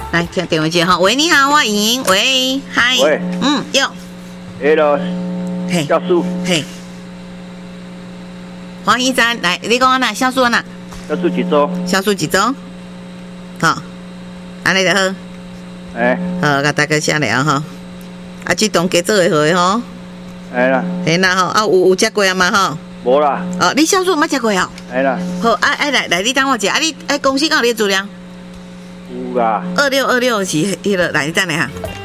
来听电话接哈，喂，你好，我莹，喂，嗨， 喂， 有 ，Hello， 嘿， 教书， 嘿，黄一山，来，你讲哪？小数哪？ 教书几周？ 小数几周？好，安尼就好。好，甲大家商量吼。啊，这栋加做会好诶吼。 啦。 嘿啦吼，啊有食过啊嘛吼？ 无啦。 哦，你小数捌食过哦？ 啦。 好，来，你等我一下，你公司敢有你资料？ 有啦。 2626是迄个，来，你等下哈。